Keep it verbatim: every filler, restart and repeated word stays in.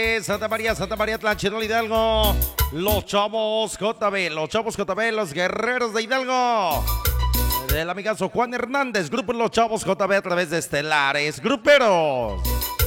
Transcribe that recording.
Santa María, Santa María, Tlanchinol, Hidalgo. Los Chavos J B, los Chavos J B, los Guerreros de Hidalgo. Del amigazo Juan Hernández, Grupo Los Chavos J B a través de Estelares Gruperos.